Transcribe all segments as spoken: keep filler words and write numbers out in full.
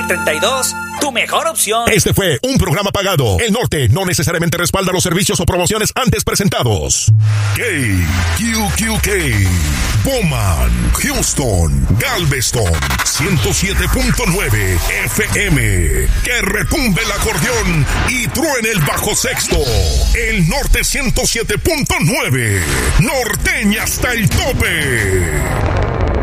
treinta y dos, tu mejor opción. Este fue un programa pagado. El Norte no necesariamente respalda los servicios o promociones antes presentados. K Q Q K, Bowman, Houston, Galveston, ciento siete punto nueve F M. Que retumbe el acordeón y truene el bajo sexto. El Norte ciento siete punto nueve. Norteña hasta el tope.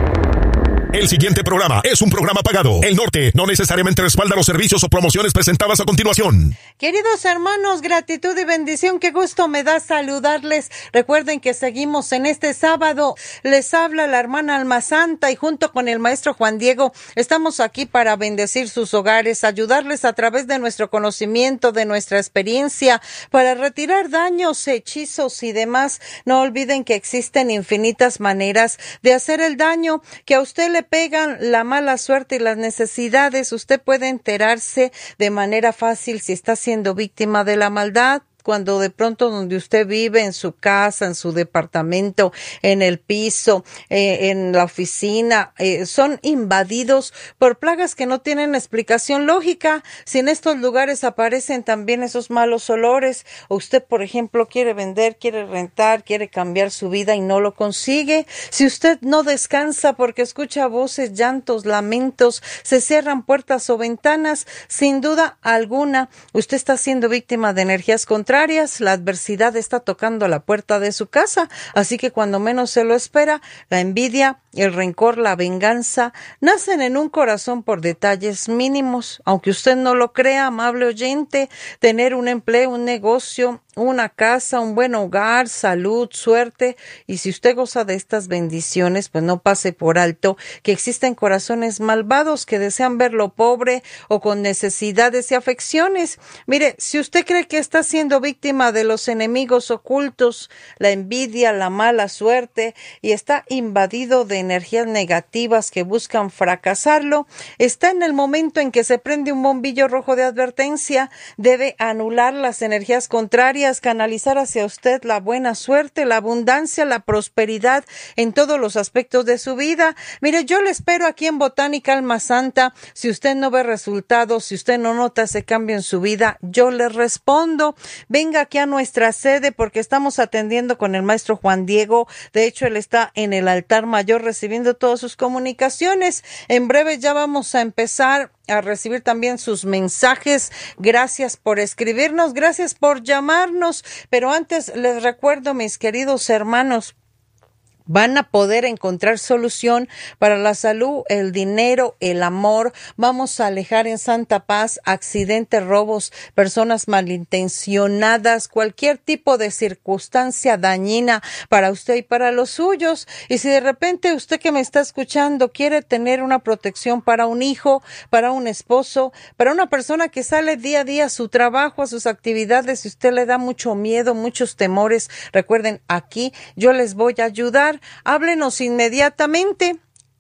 El siguiente programa es un programa pagado. El Norte no necesariamente respalda los servicios o promociones presentadas a continuación. Queridos hermanos, gratitud y bendición, qué gusto me da saludarles. Recuerden que seguimos en este sábado. Les habla la hermana Alma Santa y junto con el maestro Juan Diego estamos aquí para bendecir sus hogares, ayudarles a través de nuestro conocimiento, de nuestra experiencia, para retirar daños, hechizos y demás. No olviden que existen infinitas maneras de hacer el daño, que a usted le pegan la mala suerte y las necesidades. Usted puede enterarse de manera fácil si está siendo víctima de la maldad, cuando de pronto donde usted vive, en su casa, en su departamento, en el piso, eh, en la oficina, eh, son invadidos por plagas que no tienen explicación lógica. Si en estos lugares aparecen también esos malos olores, o usted, por ejemplo, quiere vender, quiere rentar, quiere cambiar su vida y no lo consigue, si usted no descansa porque escucha voces, llantos, lamentos, se cierran puertas o ventanas, sin duda alguna, usted está siendo víctima de energías contrarias. La adversidad está tocando la puerta de su casa, así que cuando menos se lo espera, la envidia, el rencor, la venganza, nacen en un corazón por detalles mínimos. Aunque usted no lo crea, amable oyente, tener un empleo, un negocio, una casa, un buen hogar, salud, suerte, y si usted goza de estas bendiciones, pues no pase por alto que existen corazones malvados que desean verlo pobre o con necesidades y afecciones. Mire, si usted cree que está siendo víctima de los enemigos ocultos, la envidia, la mala suerte, y está invadido de energías negativas que buscan fracasarlo, está en el momento en que se prende un bombillo rojo de advertencia. Debe anular las energías contrarias, canalizar hacia usted la buena suerte, la abundancia, la prosperidad en todos los aspectos de su vida. Mire, yo le espero aquí en Botánica Alma Santa. Si usted no ve resultados, si usted no nota ese cambio en su vida, yo le respondo. Venga aquí a nuestra sede porque estamos atendiendo con el maestro Juan Diego. De hecho, él está en el altar mayor recibiendo todas sus comunicaciones. En breve ya vamos a empezar a recibir también sus mensajes. Gracias por escribirnos, gracias por llamarnos. Pero antes les recuerdo, mis queridos hermanos, van a poder encontrar solución para la salud, el dinero, el amor. Vamos a alejar en santa paz accidentes, robos, personas malintencionadas, cualquier tipo de circunstancia dañina para usted y para los suyos. Y si de repente usted que me está escuchando quiere tener una protección para un hijo, para un esposo, para una persona que sale día a día a su trabajo, a sus actividades, si usted le da mucho miedo, muchos temores, recuerden, aquí yo les voy a ayudar. Háblenos inmediatamente.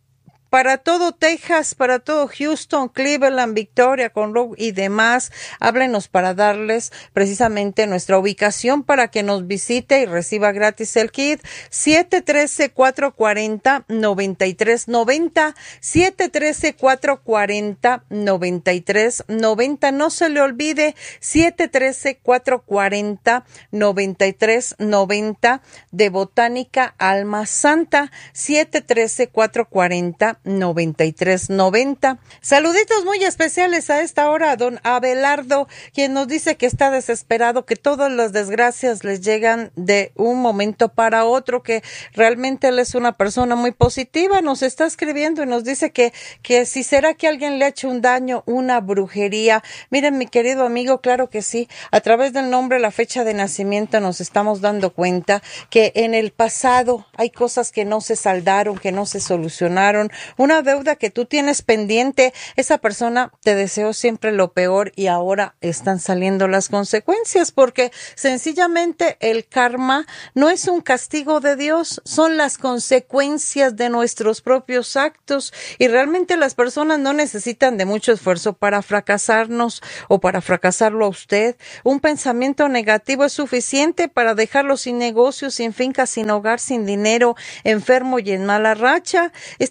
Para todo Texas, para todo Houston, Cleveland, Victoria, Conroe y demás, háblenos para darles precisamente nuestra ubicación para que nos visite y reciba gratis el kit. siete uno tres, cuatro cuatro cero, nueve tres nueve cero, siete uno tres, cuatro cuatro cero, nueve tres nueve cero. No se le olvide, siete uno tres, cuatro cuatro cero, nueve tres nueve cero de Botánica Alma Santa, siete uno tres, cuatro cuatro cero, noventa y tres noventa. Saluditos muy especiales a esta hora a don Abelardo, quien nos dice que está desesperado, que todas las desgracias les llegan de un momento para otro, que realmente él es una persona muy positiva. Nos está escribiendo y nos dice que, que si será que alguien le ha hecho un daño, una brujería. Miren, mi querido amigo, claro que sí. A través del nombre, la fecha de nacimiento, nos estamos dando cuenta que en el pasado hay cosas que no se saldaron, que no se solucionaron, una deuda que tú tienes pendiente. Esa persona te deseó siempre lo peor y ahora están saliendo las consecuencias, porque sencillamente el karma no es un castigo de Dios, son las consecuencias de nuestros propios actos, y realmente las personas no necesitan de mucho esfuerzo para fracasarnos o para fracasarlo a usted. Un pensamiento negativo es suficiente para dejarlo sin negocio, sin finca, sin hogar, sin dinero, enfermo y en mala racha. Está comprobado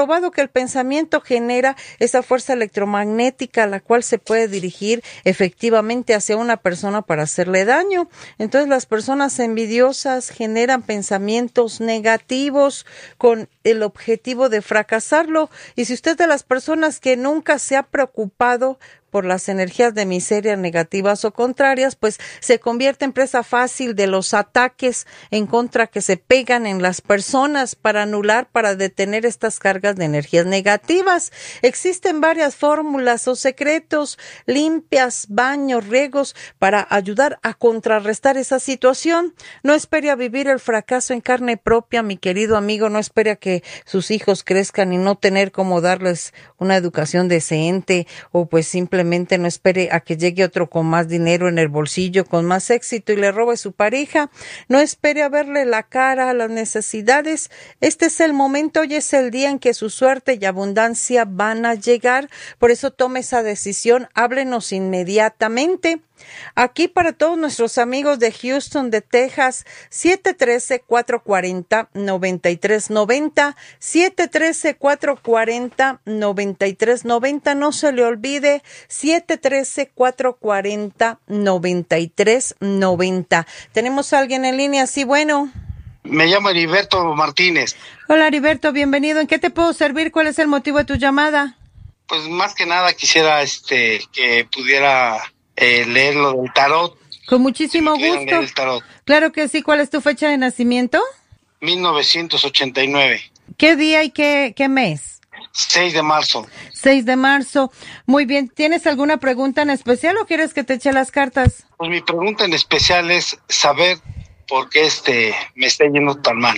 comprobado que el pensamiento genera esa fuerza electromagnética, la cual se puede dirigir efectivamente hacia una persona para hacerle daño. Entonces, las personas envidiosas generan pensamientos negativos con el objetivo de fracasarlo. Y si usted es de las personas que nunca se ha preocupado por las energías de miseria negativas o contrarias, pues se convierte en presa fácil de los ataques en contra que se pegan en las personas para anular, para detener estas cargas de energías negativas. Existen varias fórmulas o secretos, limpias, baños, riegos, para ayudar a contrarrestar esa situación. No espere a vivir el fracaso en carne propia, mi querido amigo, no espere a que sus hijos crezcan y no tener cómo darles una educación decente, o pues simplemente no espere a que llegue otro con más dinero en el bolsillo, con más éxito y le robe su pareja. No espere a verle la cara a las necesidades. Este es el momento, hoy es el día en que su suerte y abundancia van a llegar. Por eso tome esa decisión, háblenos inmediatamente. Aquí para todos nuestros amigos de Houston, de Texas, siete uno tres, cuatro cuatro cero, nueve tres nueve cero, siete uno tres, cuatro cuatro cero, nueve tres nueve cero, no se le olvide, siete uno tres, cuatro cuatro cero, nueve tres nueve cero. Tenemos a alguien en línea, sí, bueno. Me llamo Heriberto Martínez. Hola, Heriberto, bienvenido. ¿En qué te puedo servir? ¿Cuál es el motivo de tu llamada? Pues más que nada quisiera este que pudiera eh, leer lo del tarot. Con muchísimo si gusto. Leer el tarot. Claro que sí. ¿Cuál es tu fecha de nacimiento? mil novecientos ochenta y nueve. ¿Qué día y qué, qué mes? seis de marzo. seis de marzo. Muy bien. ¿Tienes alguna pregunta en especial o quieres que te eche las cartas? Pues mi pregunta en especial es saber por qué este me está yendo tan mal.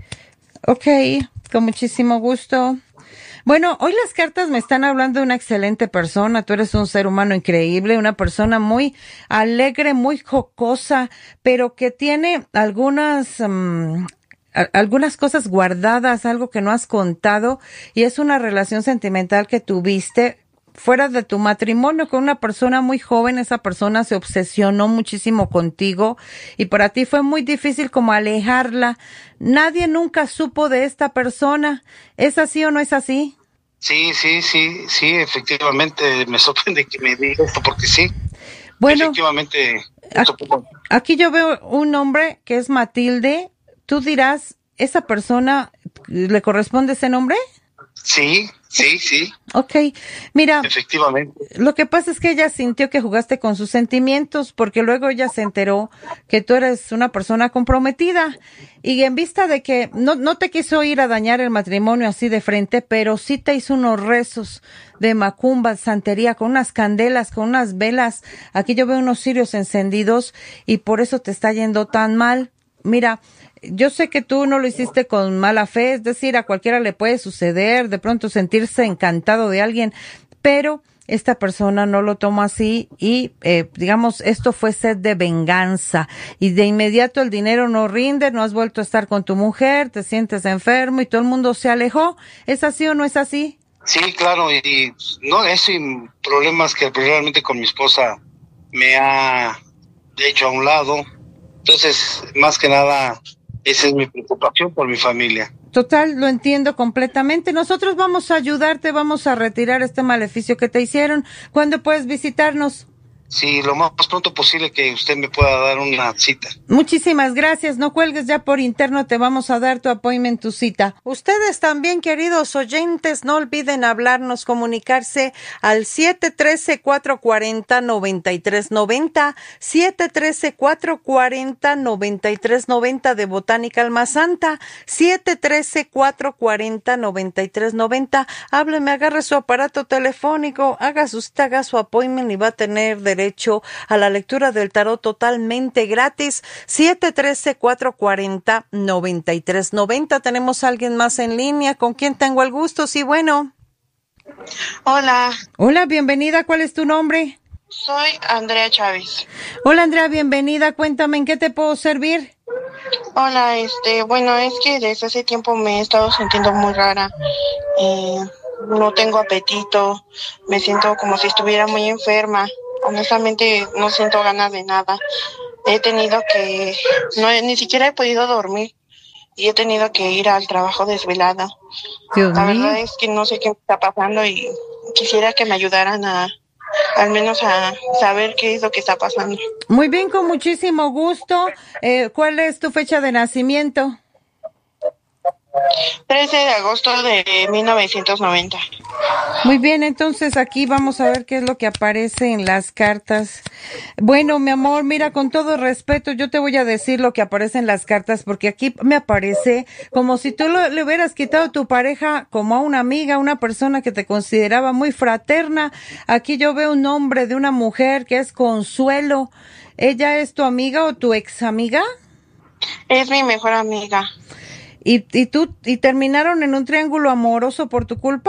Ok, con muchísimo gusto. Bueno, hoy las cartas me están hablando de una excelente persona. Tú eres un ser humano increíble, una persona muy alegre, muy jocosa, pero que tiene algunas um, algunas cosas guardadas, algo que no has contado, y es una relación sentimental que tuviste fuera de tu matrimonio con una persona muy joven. Esa persona se obsesionó muchísimo contigo y para ti fue muy difícil como alejarla. Nadie nunca supo de esta persona. ¿Es así o no es así? Sí, sí, sí, sí, efectivamente me sorprende que me diga esto porque sí. Bueno, efectivamente. Aquí, aquí yo veo un nombre que es Matilde. Tú dirás, ¿esa persona le corresponde ese nombre? Sí, sí, sí. Ok, mira. Efectivamente. Lo que pasa es que ella sintió que jugaste con sus sentimientos porque luego ella se enteró que tú eres una persona comprometida y en vista de que no, no te quiso ir a dañar el matrimonio así de frente, pero sí te hizo unos rezos de macumba, santería, con unas candelas, con unas velas. Aquí yo veo unos cirios encendidos y por eso te está yendo tan mal. Mira, yo sé que tú no lo hiciste con mala fe, es decir, a cualquiera le puede suceder, de pronto sentirse encantado de alguien, pero esta persona no lo tomó así y, eh, digamos, esto fue sed de venganza y de inmediato el dinero no rinde, no has vuelto a estar con tu mujer, te sientes enfermo y todo el mundo se alejó. ¿Es así o no es así? Sí, claro, y no, eso y problemas que realmente con mi esposa me ha hecho a un lado. Entonces, más que nada, esa es mi preocupación por mi familia. Total, lo entiendo completamente. Nosotros vamos a ayudarte, vamos a retirar este maleficio que te hicieron. ¿Cuándo puedes visitarnos? Sí, lo más pronto posible que usted me pueda dar una cita. Muchísimas gracias. No cuelgues, ya por interno te vamos a dar tu appointment, tu cita. Ustedes también, queridos oyentes, no olviden hablarnos, comunicarse al siete uno tres, cuatro cuatro cero, nueve tres nueve cero, siete uno tres, cuatro cuatro cero, nueve tres nueve cero de Botánica Alma Santa, siete uno tres, cuatro cuatro cero, nueve tres nueve cero. Hábleme, agarre su aparato telefónico, haga su cita, haga su appointment y va a tener derecho a la lectura del tarot totalmente gratis. Siete uno tres, cuatro cuatro cero, nueve tres nueve cero. Tenemos a alguien más en línea. ¿Con quién tengo el gusto? Sí, bueno. Hola. Hola, bienvenida. ¿Cuál es tu nombre? Soy Andrea Chávez. Hola, Andrea, bienvenida. Cuéntame, ¿en qué te puedo servir? Hola, este, bueno, es que desde hace tiempo me he estado sintiendo muy rara. Eh, no tengo apetito. Me siento como si estuviera muy enferma. Honestamente, no siento ganas de nada. He tenido que... no Ni siquiera he podido dormir. y he tenido que ir al trabajo desvelada. Dios La mío. verdad es que no sé qué está pasando y quisiera que me ayudaran a, al menos a saber qué es lo que está pasando. Muy bien, con muchísimo gusto. Eh, ¿cuál es tu fecha de nacimiento? trece de agosto de mil novecientos noventa. Muy bien, entonces aquí vamos a ver qué es lo que aparece en las cartas. Bueno, mi amor, mira, con todo respeto, yo te voy a decir lo que aparece en las cartas, porque aquí me aparece como si tú lo- le hubieras quitado a tu pareja como a una amiga, una persona que te consideraba muy fraterna. Aquí yo veo un nombre de una mujer que es Consuelo. ¿Ella es tu amiga o tu ex amiga? Es mi mejor amiga. ¿Y, y tú, y terminaron en un triángulo amoroso por tu culpa?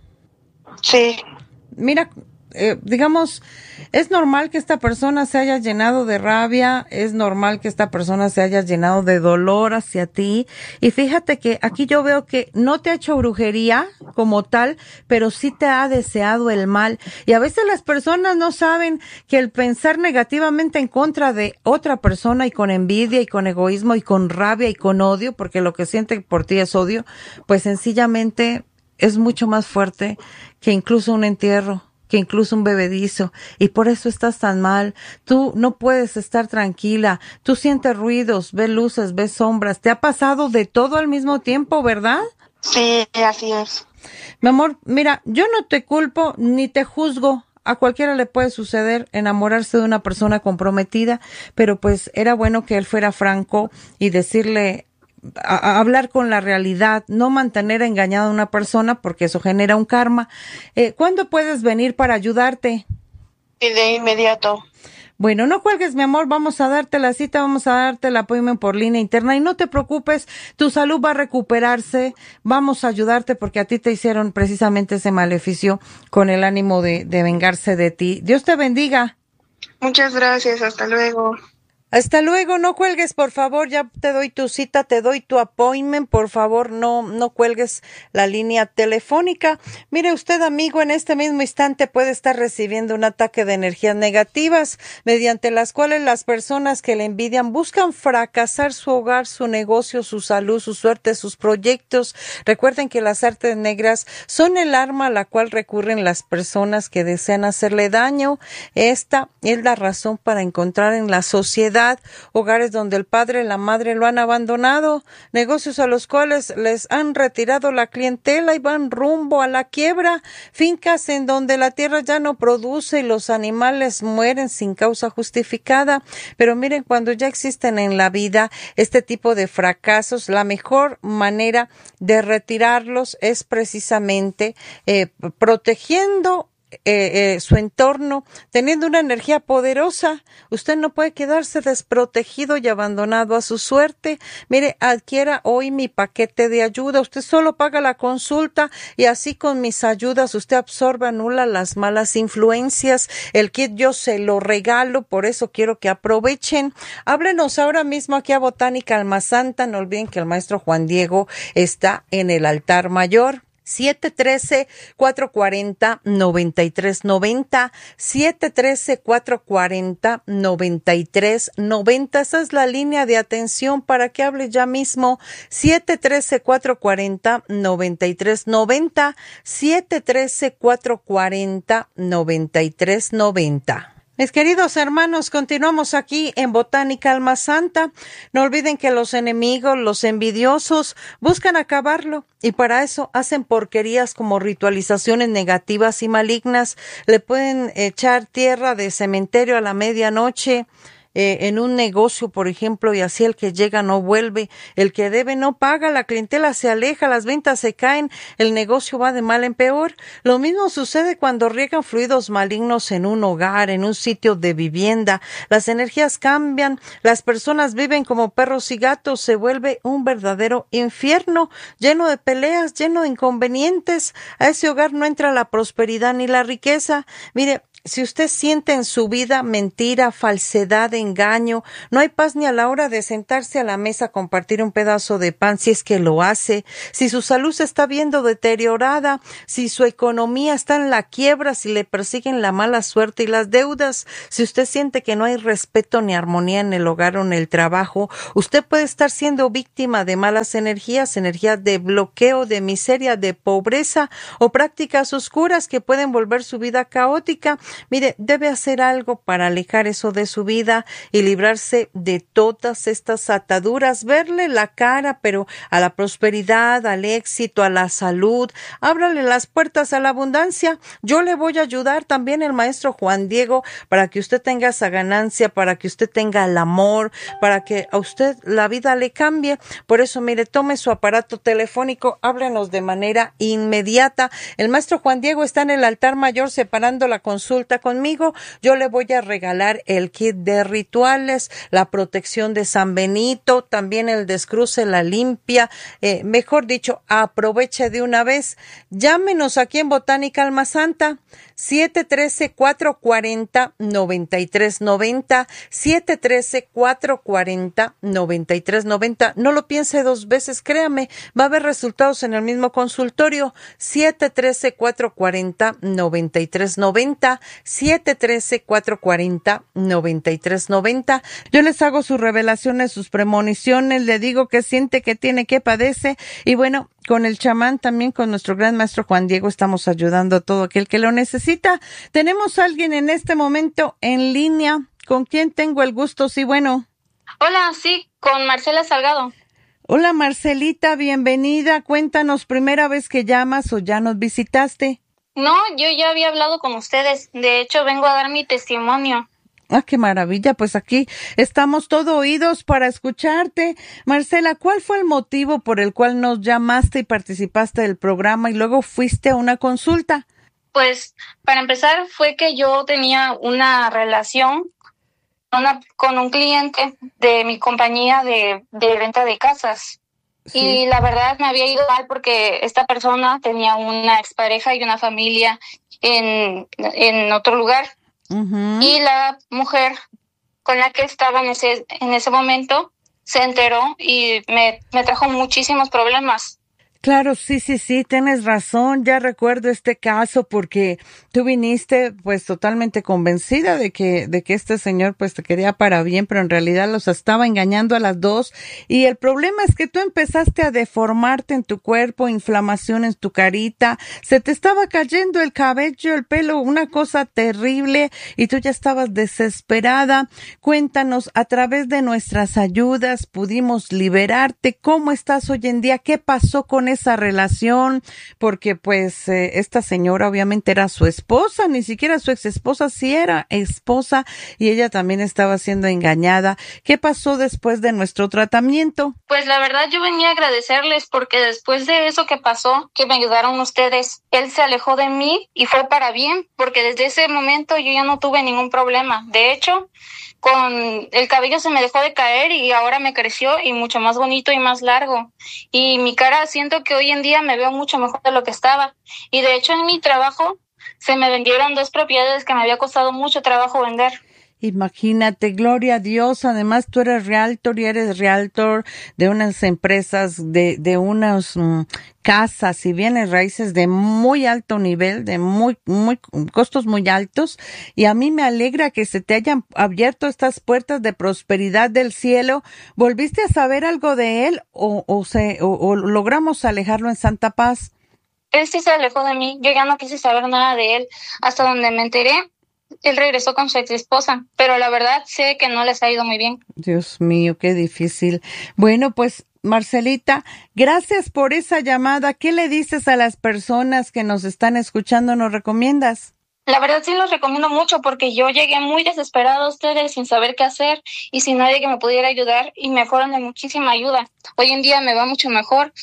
Sí, Mira, eh, digamos, es normal que esta persona se haya llenado de rabia, es normal que esta persona se haya llenado de dolor hacia ti. Y fíjate que aquí yo veo que no te ha hecho brujería como tal, pero sí te ha deseado el mal. Y a veces las personas no saben que el pensar negativamente en contra de otra persona y con envidia y con egoísmo y con rabia y con odio, porque lo que siente por ti es odio, pues sencillamente es mucho más fuerte que incluso un entierro, que incluso un bebedizo, y por eso estás tan mal. Tú no puedes estar tranquila, tú sientes ruidos, ves luces, ves sombras, te ha pasado de todo al mismo tiempo, ¿verdad? sí, así es. Mi amor, mira, yo no te culpo ni te juzgo. A cualquiera le puede suceder enamorarse de una persona comprometida, pero pues era bueno que él fuera franco y decirle, a, a hablar con la realidad, no mantener engañada a una persona porque eso genera un karma. Eh, ¿Cuándo puedes venir para ayudarte? Y de inmediato. Bueno, no cuelgues, mi amor, vamos a darte la cita, vamos a darte el apoyo por línea interna y no te preocupes, tu salud va a recuperarse, vamos a ayudarte porque a ti te hicieron precisamente ese maleficio con el ánimo de, de vengarse de ti. Dios te bendiga. Muchas gracias, hasta luego. Hasta luego, no cuelgues, por favor, ya te doy tu cita, te doy tu appointment, por favor, no, no cuelgues la línea telefónica. Mire usted, amigo, en este mismo instante puede estar recibiendo un ataque de energías negativas, mediante las cuales las personas que le envidian buscan fracasar su hogar, su negocio, su salud, su suerte, sus proyectos. Recuerden que las artes negras son el arma a la cual recurren las personas que desean hacerle daño. Esta es la razón para encontrar en la sociedad hogares donde el padre y la madre lo han abandonado, negocios a los cuales les han retirado la clientela y van rumbo a la quiebra, fincas en donde la tierra ya no produce y los animales mueren sin causa justificada. Pero miren, cuando ya existen en la vida este tipo de fracasos, la mejor manera de retirarlos es precisamente eh, protegiendo Eh, eh, su entorno, teniendo una energía poderosa. Usted no puede quedarse desprotegido y abandonado a su suerte. Mire, adquiera hoy mi paquete de ayuda. Usted solo paga la consulta y así con mis ayudas usted absorbe, anula las malas influencias. El kit yo se lo regalo, por eso quiero que aprovechen. Háblenos ahora mismo aquí a Botánica Alma Santa. No olviden que el maestro Juan Diego está en el altar mayor. siete uno tres, cuatro cuatro cero, nueve tres nueve cero, siete uno tres, cuatro cuatro cero, nueve tres nueve cero. Esa es la línea de atención para que hable ya mismo. siete uno tres, cuatro cuatro cero, nueve tres nueve cero, siete uno tres, cuatro cuatro cero, nueve tres nueve cero. Mis queridos hermanos, continuamos aquí en Botánica Alma Santa. No olviden que los enemigos, los envidiosos, buscan acabarlo y para eso hacen porquerías como ritualizaciones negativas y malignas. Le pueden echar tierra de cementerio a la medianoche, Eh, en un negocio, por ejemplo, y así el que llega no vuelve, el que debe no paga, la clientela se aleja, las ventas se caen, el negocio va de mal en peor. Lo mismo sucede cuando riegan fluidos malignos en un hogar, en un sitio de vivienda. Las energías cambian, las personas viven como perros y gatos, se vuelve un verdadero infierno, lleno de peleas, lleno de inconvenientes. A ese hogar no entra la prosperidad ni la riqueza. Mire, si usted siente en su vida mentira, falsedad, engaño, no hay paz ni a la hora de sentarse a la mesa a compartir un pedazo de pan, si es que lo hace, si su salud se está viendo deteriorada, si su economía está en la quiebra, si le persiguen la mala suerte y las deudas, si usted siente que no hay respeto ni armonía en el hogar o en el trabajo, usted puede estar siendo víctima de malas energías, energías de bloqueo, de miseria, de pobreza o prácticas oscuras que pueden volver su vida caótica. Mire, debe hacer algo para alejar eso de su vida y librarse de todas estas ataduras, verle la cara, pero a la prosperidad, al éxito, a la salud. Ábrale las puertas a la abundancia. Yo le voy a ayudar también el maestro Juan Diego para que usted tenga esa ganancia, para que usted tenga el amor, para que a usted la vida le cambie. Por eso, mire, tome su aparato telefónico, háblenos de manera inmediata. El maestro Juan Diego está en el altar mayor separando la consulta conmigo. Yo le voy a regalar el kit de rituales, la protección de San Benito, también el descruce, la limpia, eh, mejor dicho, aproveche de una vez. Llámenos aquí en Botánica Alma Santa, siete uno tres, cuatro cuatro cero, nueve tres nueve cero, siete uno tres, cuatro cuatro cero, nueve tres nueve cero. No lo piense dos veces, créame, va a haber resultados en el mismo consultorio. siete uno tres, cuatro cuatro cero, nueve tres nueve cero, siete uno tres, cuatro cuatro cero, nueve tres nueve cero. Yo les hago sus revelaciones, sus premoniciones, le digo que siente, que tiene, que padece, y bueno, con el chamán, también con nuestro gran maestro Juan Diego, estamos ayudando a todo aquel que lo necesita. Tenemos a alguien en este momento en línea. ¿Con quién tengo el gusto? Sí, bueno. Hola, sí, con Marcela Salgado. Hola, Marcelita, bienvenida. Cuéntanos, ¿primera vez que llamas o ya nos visitaste? No, yo ya había hablado con ustedes. De hecho, vengo a dar mi testimonio. Ah, qué maravilla. Pues aquí estamos todo oídos para escucharte. Marcela, ¿cuál fue el motivo por el cual nos llamaste y participaste del programa y luego fuiste a una consulta? Pues, para empezar, fue que yo tenía una relación una, con un cliente de mi compañía de, de renta de casas. Sí. Y la verdad me había ido mal porque esta persona tenía una expareja y una familia en, en otro lugar. Uh-huh. Y la mujer con la que estaba en ese, en ese momento se enteró y me, me trajo muchísimos problemas. Claro, sí, sí, sí, tienes razón. Ya recuerdo este caso porque tú viniste pues totalmente convencida de que, de que este señor pues te quería para bien, pero en realidad los estaba engañando a las dos. Y el problema es que tú empezaste a deformarte en tu cuerpo, inflamación en tu carita, se te estaba cayendo el cabello, el pelo, una cosa terrible y tú ya estabas desesperada. Cuéntanos, a través de nuestras ayudas pudimos liberarte. ¿Cómo estás hoy en día? ¿Qué pasó con esa relación? Porque pues eh, esta señora obviamente era su esposa, ni siquiera su ex esposa, sí era esposa y ella también estaba siendo engañada. ¿Qué pasó después de nuestro tratamiento? Pues la verdad yo venía a agradecerles porque después de eso que pasó, que me ayudaron ustedes, él se alejó de mí y fue para bien, porque desde ese momento yo ya no tuve ningún problema. De hecho, con el cabello se me dejó de caer y ahora me creció y mucho más bonito y más largo. Y mi cara siento que hoy en día me veo mucho mejor de lo que estaba. Y de hecho en mi trabajo se me vendieron dos propiedades que me había costado mucho trabajo vender. Imagínate, gloria a Dios. Además, tú eres realtor y eres realtor de unas empresas, de, de unas um, casas y bienes raíces de muy alto nivel, de muy, muy, costos muy altos. Y a mí me alegra que se te hayan abierto estas puertas de prosperidad del cielo. ¿Volviste a saber algo de él o, o, se, o, o logramos alejarlo en Santa Paz? Él sí se alejó de mí. Yo ya no quise saber nada de él. Hasta donde me enteré, él regresó con su ex esposa, pero la verdad sé que no les ha ido muy bien. Dios mío, qué difícil. Bueno, pues Marcelita, gracias por esa llamada. ¿Qué le dices a las personas que nos están escuchando? ¿Nos recomiendas? La verdad sí los recomiendo mucho porque yo llegué muy desesperada a ustedes sin saber qué hacer y sin nadie que me pudiera ayudar y me fueron de muchísima ayuda. Hoy en día me va mucho mejor.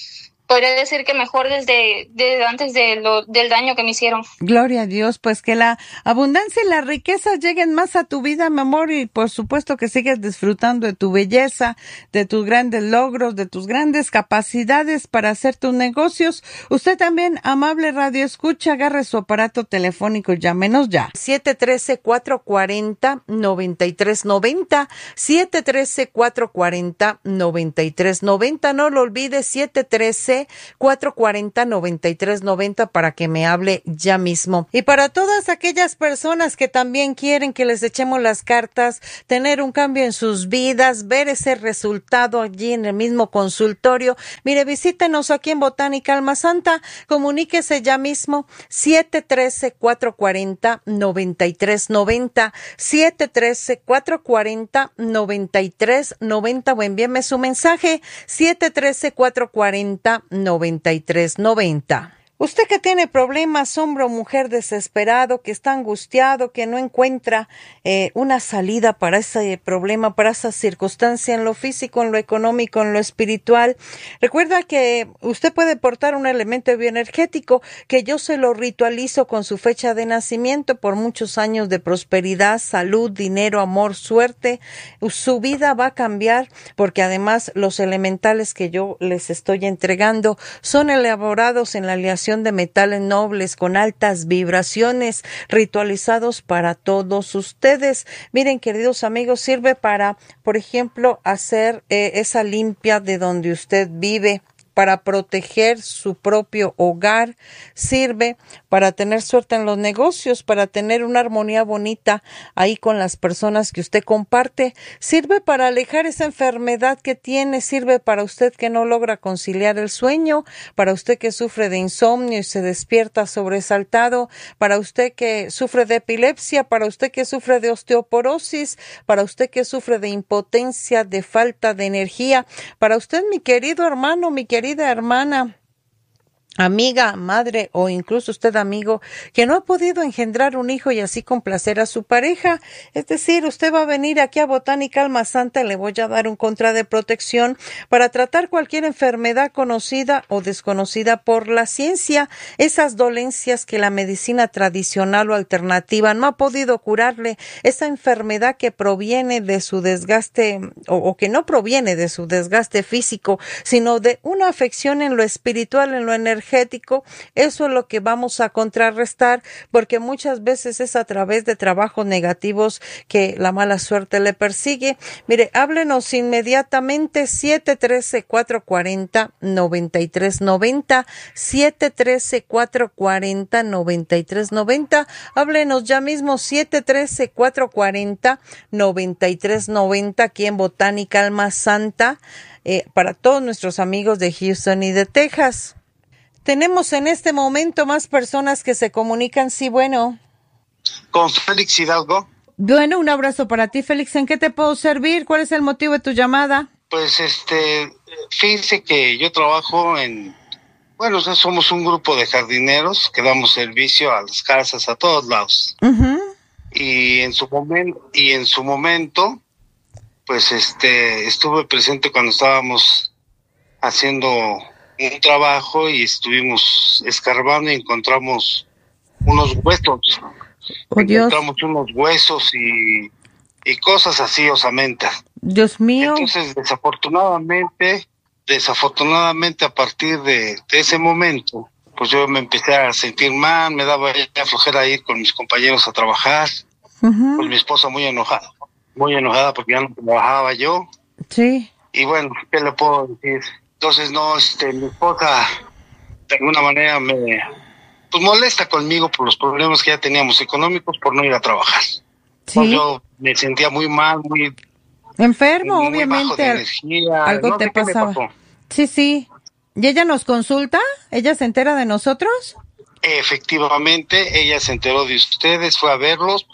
podría decir que mejor desde, desde antes de lo, del daño que me hicieron. Gloria a Dios, pues que la abundancia y la riqueza lleguen más a tu vida, mi amor, y por supuesto que sigues disfrutando de tu belleza, de tus grandes logros, de tus grandes capacidades para hacer tus negocios. Usted también, amable radio escucha, agarre su aparato telefónico y llámenos ya. siete uno tres, cuatro cuatro cero, nueve tres nueve cero, siete uno tres, cuatro cuatro cero, nueve tres nueve cero, no lo olvide, siete uno tres, cuatro cuatro cero, nueve tres nueve cero para que me hable ya mismo. Y para todas aquellas personas que también quieren que les echemos las cartas, tener un cambio en sus vidas, ver ese resultado allí en el mismo consultorio, mire, visítenos aquí en Botánica Alma Santa, comuníquese ya mismo, siete uno tres, cuatro cuatro cero, nueve tres nueve cero, siete uno tres, cuatro cuatro cero, nueve tres nueve cero o envíeme su mensaje, siete uno tres, cuatro cuatro cero, nueve tres nueve cero. Usted que tiene problemas, hombre o mujer desesperado, que está angustiado, que no encuentra eh, una salida para ese problema, para esa circunstancia en lo físico, en lo económico, en lo espiritual, recuerda que usted puede portar un elemento bioenergético que yo se lo ritualizo con su fecha de nacimiento por muchos años de prosperidad, salud, dinero, amor, suerte. Su vida va a cambiar porque además los elementales que yo les estoy entregando son elaborados en la aleación de metales nobles con altas vibraciones, ritualizados para todos ustedes. Miren, queridos amigos, sirve para, por ejemplo, hacer eh, esa limpia de donde usted vive, para proteger su propio hogar, sirve para tener suerte en los negocios, para tener una armonía bonita ahí con las personas que usted comparte, sirve para alejar esa enfermedad que tiene, sirve para usted que no logra conciliar el sueño, para usted que sufre de insomnio y se despierta sobresaltado, para usted que sufre de epilepsia, para usted que sufre de osteoporosis, para usted que sufre de impotencia, de falta de energía, para usted, mi querido hermano, mi querido hermana, amiga, madre o incluso usted amigo que no ha podido engendrar un hijo y así complacer a su pareja. Es decir, usted va a venir aquí a Botánica Alma Santa y le voy a dar un contra de protección para tratar cualquier enfermedad conocida o desconocida por la ciencia, esas dolencias que la medicina tradicional o alternativa no ha podido curarle, esa enfermedad que proviene de su desgaste o, o que no proviene de su desgaste físico, sino de una afección en lo espiritual, en lo energético. Eso es lo que vamos a contrarrestar, porque muchas veces es a través de trabajos negativos que la mala suerte le persigue. Mire, háblenos inmediatamente, siete uno tres, cuatro cuatro cero, nueve tres nueve cero, siete uno tres, cuatro cuatro cero, nueve tres nueve cero. Háblenos ya mismo, siete uno tres, cuatro cuatro cero, nueve tres nueve cero, aquí en Botánica Alma Santa, eh, para todos nuestros amigos de Houston y de Texas. Tenemos en este momento más personas que se comunican. Sí, bueno. Con Félix Hidalgo. Bueno, un abrazo para ti, Félix. ¿En qué te puedo servir? ¿Cuál es el motivo de tu llamada? Pues, este, fíjense que yo trabajo en, bueno, o sea, somos un grupo de jardineros que damos servicio a las casas, a todos lados. Uh-huh. Y en su momento, y en su momento, pues, este, estuve presente cuando estábamos haciendo un trabajo y estuvimos escarbando y encontramos unos huesos. Oh, Dios. Encontramos unos huesos y, y cosas así, osamenta. Dios mío. Entonces, desafortunadamente, desafortunadamente a partir de, de ese momento, pues yo me empecé a sentir mal, me daba ya flojera ir con mis compañeros a trabajar. Uh-huh. Pues mi esposa muy enojada, muy enojada porque ya no trabajaba yo. Sí. Y bueno, ¿qué le puedo decir? Entonces, no, este, mi esposa de alguna manera me pues molesta conmigo por los problemas que ya teníamos económicos por no ir a trabajar. Sí. Pues yo me sentía muy mal, muy enfermo, muy obviamente. Bajo de energía. Algo no te sé qué pasaba. me pasó. Sí, sí. ¿Y ella nos consulta? ¿Ella se entera de nosotros? Efectivamente, ella se enteró de ustedes, fue a verlos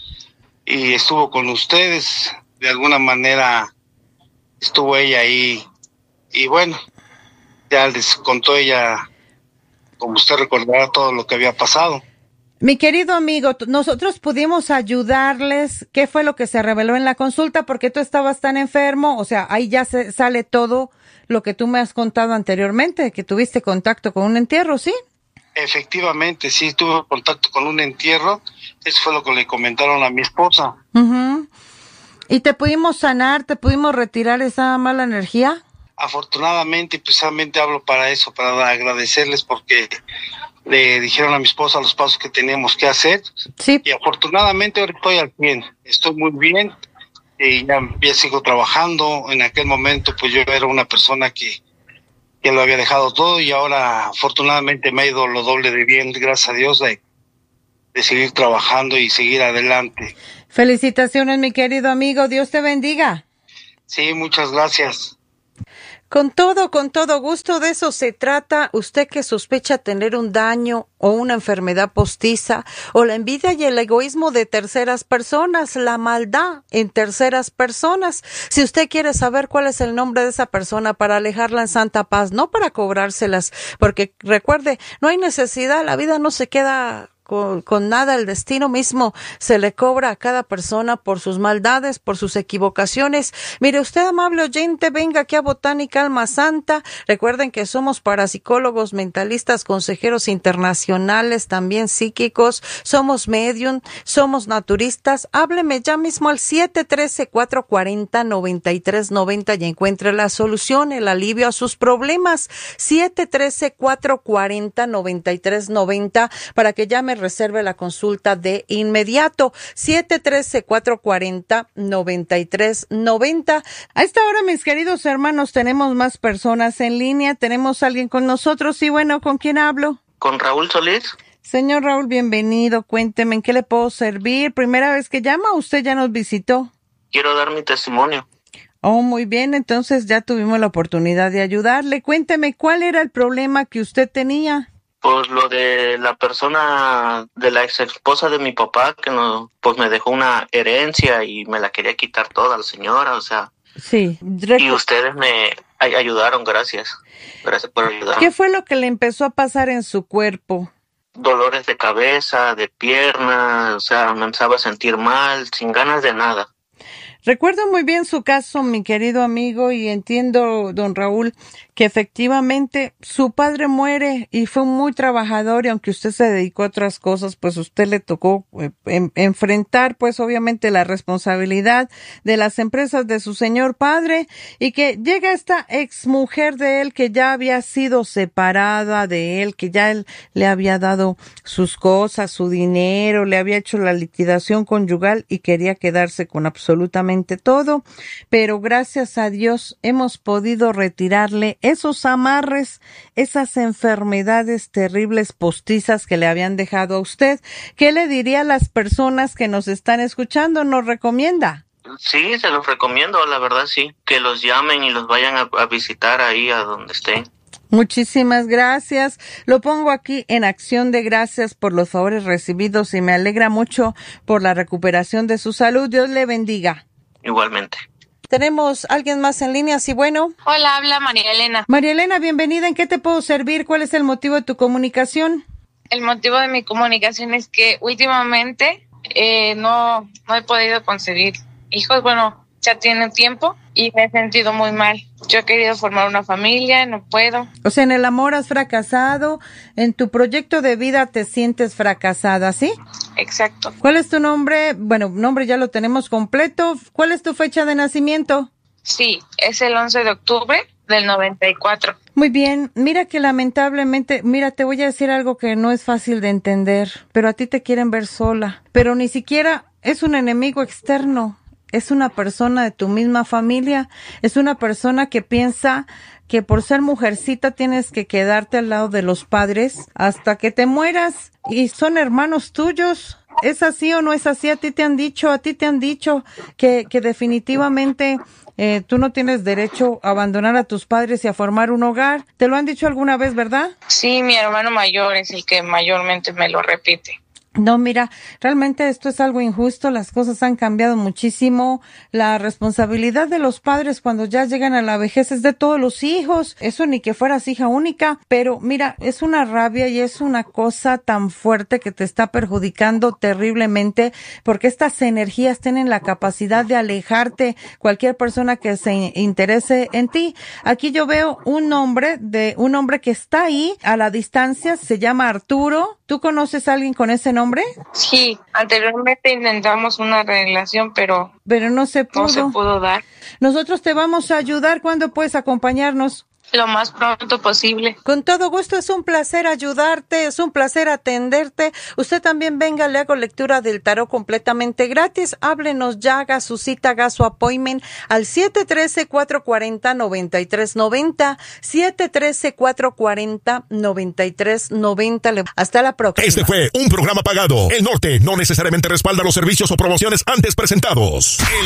y estuvo con ustedes. De alguna manera estuvo ella ahí. Y bueno, ya les contó ella, como usted recordará, todo lo que había pasado. Mi querido amigo, nosotros pudimos ayudarles. ¿Qué fue lo que se reveló en la consulta? Porque tú estabas tan enfermo, o sea, ahí ya se sale todo lo que tú me has contado anteriormente, que tuviste contacto con un entierro, ¿sí? Efectivamente, sí, tuve contacto con un entierro. Eso fue lo que le comentaron a mi esposa. Uh-huh. ¿Y te pudimos sanar, te pudimos retirar esa mala energía? Afortunadamente, precisamente hablo para eso, para agradecerles porque le dijeron a mi esposa los pasos que teníamos que hacer. Sí. Y afortunadamente ahora estoy al cien, estoy muy bien y ya, ya sigo trabajando. En aquel momento pues yo era una persona que, que lo había dejado todo y ahora afortunadamente me ha ido lo doble de bien, gracias a Dios, de, de seguir trabajando y seguir adelante. Felicitaciones, mi querido amigo, Dios te bendiga. Sí, muchas gracias. Con todo, con todo gusto, de eso se trata. Usted que sospecha tener un daño o una enfermedad postiza, o la envidia y el egoísmo de terceras personas, la maldad en terceras personas. Si usted quiere saber cuál es el nombre de esa persona para alejarla en santa paz, no para cobrárselas, porque recuerde, no hay necesidad, la vida no se queda Con, con nada, el destino mismo se le cobra a cada persona por sus maldades, por sus equivocaciones. Mire, usted, amable oyente, venga aquí a Botánica Alma Santa. Recuerden que somos parapsicólogos, mentalistas, consejeros internacionales, también psíquicos, somos medium, somos naturistas. Hábleme ya mismo al siete uno tres, cuatro cuatro cero, nueve tres nueve cero y encuentre la solución, el alivio a sus problemas. siete uno tres, cuatro cuatro cero, nueve tres nueve cero para que llame, reserve la consulta de inmediato. siete uno tres, cuatro cuatro cero, nueve tres nueve cero. A esta hora, mis queridos hermanos, tenemos más personas en línea. Tenemos a alguien con nosotros. Y bueno, ¿con quién hablo? Con Raúl Solís. Señor Raúl, bienvenido. Cuénteme, ¿en qué le puedo servir? ¿Primera vez que llama o usted ya nos visitó? Quiero dar mi testimonio. Oh, muy bien. Entonces ya tuvimos la oportunidad de ayudarle. Cuénteme, ¿cuál era el problema que usted tenía? Pues lo de la persona, de la ex esposa de mi papá, que no, pues me dejó una herencia y me la quería quitar toda la señora, o sea. Sí. Recu- y ustedes me ay- ayudaron, gracias. Gracias por ayudar. ¿Qué fue lo que le empezó a pasar en su cuerpo? Dolores de cabeza, de pierna, o sea, me empezaba a sentir mal, sin ganas de nada. Recuerdo muy bien su caso, mi querido amigo, y entiendo, don Raúl, que efectivamente su padre muere y fue muy trabajador, y aunque usted se dedicó a otras cosas, pues usted le tocó eh, en, enfrentar, pues obviamente la responsabilidad de las empresas de su señor padre, y que llega esta ex mujer de él que ya había sido separada de él, que ya él le había dado sus cosas, su dinero, le había hecho la liquidación conyugal y quería quedarse con absolutamente todo, pero gracias a Dios hemos podido retirarle esos amarres, esas enfermedades terribles postizas que le habían dejado a usted. ¿Qué le diría a las personas que nos están escuchando? ¿Nos recomienda? Sí, se los recomiendo, la verdad sí, que los llamen y los vayan a, a visitar ahí a donde estén. Muchísimas gracias. Lo pongo aquí en acción de gracias por los favores recibidos y me alegra mucho por la recuperación de su salud. Dios le bendiga. Igualmente. ¿Tenemos alguien más en línea? Sí, bueno. Hola, habla María Elena. María Elena, bienvenida. ¿En qué te puedo servir? ¿Cuál es el motivo de tu comunicación? El motivo de mi comunicación es que últimamente eh, no, no he podido concebir hijos. Bueno, ya tiene tiempo y me he sentido muy mal. Yo he querido formar una familia, no puedo. O sea, en el amor has fracasado, en tu proyecto de vida te sientes fracasada, ¿sí? Exacto. ¿Cuál es tu nombre? Bueno, nombre ya lo tenemos completo. ¿Cuál es tu fecha de nacimiento? Sí, es el once de octubre del noventa y cuatro. Muy bien, mira que lamentablemente, mira, te voy a decir algo que no es fácil de entender, pero a ti te quieren ver sola, pero ni siquiera es un enemigo externo. Es una persona de tu misma familia, es una persona que piensa que por ser mujercita tienes que quedarte al lado de los padres hasta que te mueras y son hermanos tuyos. ¿Es así o no es así? A ti te han dicho, a ti te han dicho que, que definitivamente eh, tú no tienes derecho a abandonar a tus padres y a formar un hogar. ¿Te lo han dicho alguna vez, verdad? Sí, mi hermano mayor es el que mayormente me lo repite. No, mira, realmente esto es algo injusto, las cosas han cambiado muchísimo, la responsabilidad de los padres cuando ya llegan a la vejez es de todos los hijos, eso ni que fueras hija única, pero mira, es una rabia y es una cosa tan fuerte que te está perjudicando terriblemente, porque estas energías tienen la capacidad de alejarte cualquier persona que se interese en ti. Aquí yo veo un hombre de un hombre que está ahí a la distancia, se llama Arturo. ¿Tú conoces a alguien con ese nombre? Sí, anteriormente intentamos una relación, pero, pero no se pudo. no se pudo dar. Nosotros te vamos a ayudar. ¿Cuándo puedes acompañarnos? Lo más pronto posible. Con todo gusto, es un placer ayudarte, es un placer atenderte. Usted también venga, le hago lectura del tarot completamente gratis. Háblenos ya, haga su cita, haga su appointment al siete uno tres, cuatro cuatro cero, nueve tres nueve cero, siete uno tres, cuatro cuatro cero, nueve tres nueve cero. Hasta la próxima. Este fue un programa pagado. El Norte no necesariamente respalda los servicios o promociones antes presentados.